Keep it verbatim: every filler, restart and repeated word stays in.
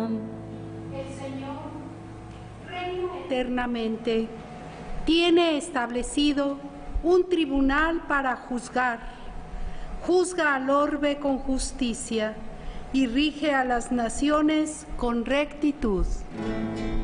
salvación. El Señor reina Eternamente tiene establecido un tribunal para juzgar. Juzga al orbe con justicia y rige a las naciones con rectitud.